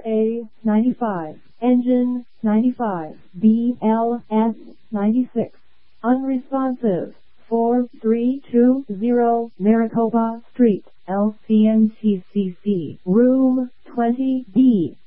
RA-95, Engine 95, BLS 96, unresponsive, 4320 Maricopa Street, LCNTCC, Room 20B.